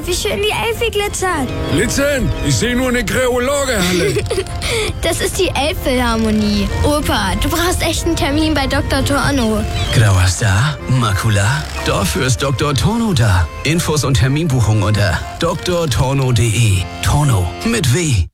wie schön die Elfi glitzert. Glitzern? Ich sehe nur eine graue Lagerhalle. Das ist die Elbphilharmonie. Opa, du brauchst echt einen Termin bei Dr. Torno. Grauer Star? Makula? Dafür ist Dr. Torno da. Infos und Terminbuchung unter drtorno.de. Torno mit W.